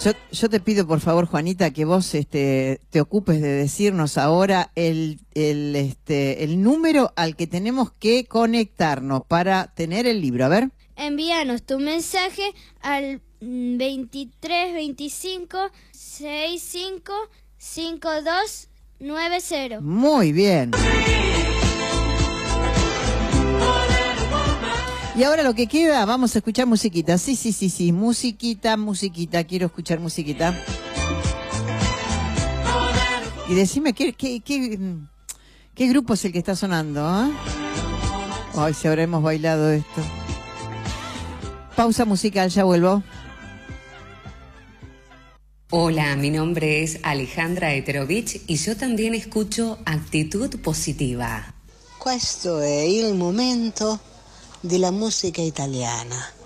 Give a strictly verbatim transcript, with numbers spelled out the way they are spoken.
Yo, yo te pido, por favor, Juanita, que vos este, te ocupes de decirnos ahora el, el, este, el número al que tenemos que conectarnos para tener el libro. A ver. Envíanos tu mensaje al veintitrés veinticinco sesenta y cinco cincuenta y dos noventa. Muy bien. Y ahora lo que queda, vamos a escuchar musiquita. Sí, sí, sí, sí, musiquita, musiquita. Quiero escuchar musiquita. Y decime, ¿qué, qué, qué, qué grupo es el que está sonando? ¿Eh? Ay, si habremos bailado esto. Pausa musical, ya vuelvo. Hola, mi nombre es Alejandra Eterovich y yo también escucho Actitud Positiva. Questo è il momento della musica italiana.